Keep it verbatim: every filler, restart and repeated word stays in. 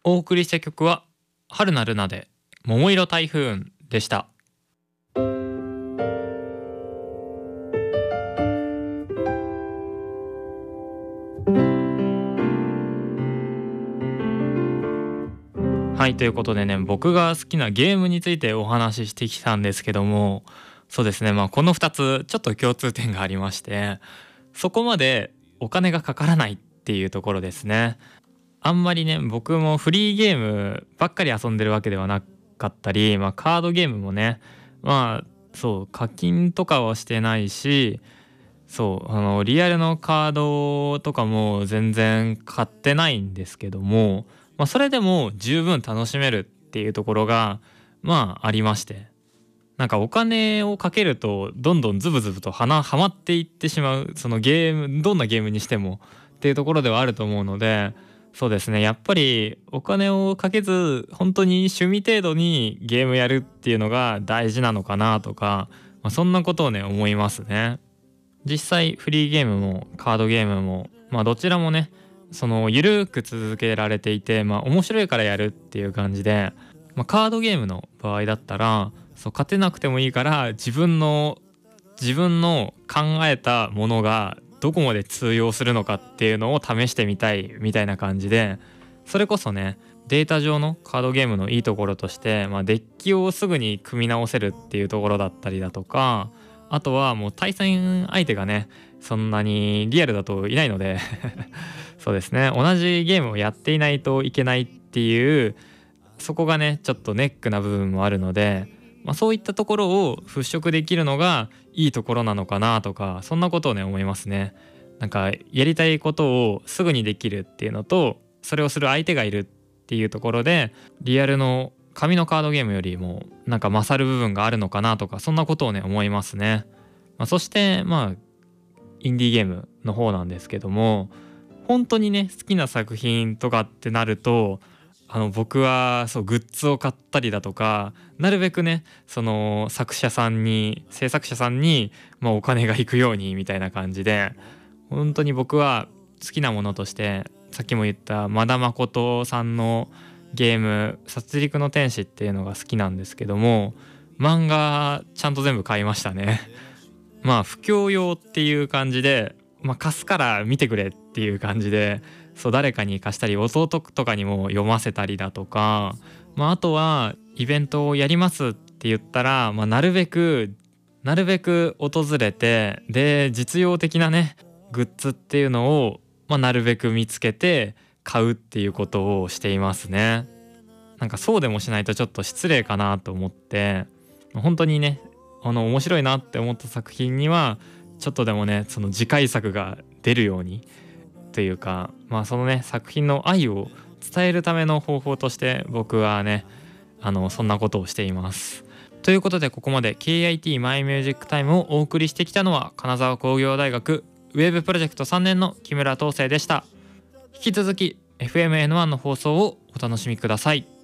お送りした曲は春なるなで桃色台風でした。はい、ということでね、僕が好きなゲームについてお話ししてきたんですけども、そうですね、まあこのふたつちょっと共通点がありまして、そこまでお金がかからないっていうところですね。あんまりね、僕もフリーゲームばっかり遊んでるわけではなかったり、まあカードゲームもね、まあそう課金とかはしてないし、そうあのリアルのカードとかも全然買ってないんですけども、まあ、それでも十分楽しめるっていうところがまあありまして、なんかお金をかけるとどんどんズブズブとはなはまっていってしまう、そのゲームどんなゲームにしてもっていうところではあると思うので、そうですね、やっぱりお金をかけず本当に趣味程度にゲームやるっていうのが大事なのかなとか、まあ、そんなことをね思いますね。実際フリーゲームもカードゲームもまあどちらもね、そのゆるく続けられていて、まあ面白いからやるっていう感じで、まあ、カードゲームの場合だったらそう勝てなくてもいいから自分の自分の考えたものがどこまで通用するのかっていうのを試してみたいみたいな感じで、それこそねデータ上のカードゲームのいいところとして、まあ、デッキをすぐに組み直せるっていうところだったりだとか、あとはもう対戦相手がねそんなにリアルだといないのでそうですね、同じゲームをやっていないといけないっていう、そこがねちょっとネックな部分もあるので、まあ、そういったところを払拭できるのがいいところなのかなとか、そんなことをね思いますね。なんかやりたいことをすぐにできるっていうのと、それをする相手がいるっていうところで、リアルの紙のカードゲームよりもなんか勝る部分があるのかなとか、そんなことをね思いますね。まあ、そしてまあインディーゲームの方なんですけども、本当にね好きな作品とかってなると、あの僕はそうグッズを買ったりだとか、なるべくねその作者さんに制作者さんに、まあ、お金が行くようにみたいな感じで、本当に僕は好きなものとしてさっきも言った和田誠さんのゲーム殺戮の天使っていうのが好きなんですけども、漫画ちゃんと全部買いましたね。まあ布教用っていう感じで、まあ、貸すから見てくれっていう感じで、そう誰かに貸したり弟とかにも読ませたりだとか、まあ、あとはイベントをやりますって言ったら、まあ、なるべくなるべく訪れて、で実用的なねグッズっていうのを、まあ、なるべく見つけて買うっていうことをしていますね。なんかそうでもしないとちょっと失礼かなと思って、本当にねあの面白いなって思った作品にはちょっとでもねその次回作が出るようにというか、まあそのね作品の愛を伝えるための方法として僕はねあのそんなことをしています。ということで、ここまで ケーアイティー マイミュージックタイムをお送りしてきたのは金沢工業大学ウェブプロジェクトさんねんの木村東生でした。引き続き エフエムエヌワン の放送をお楽しみください。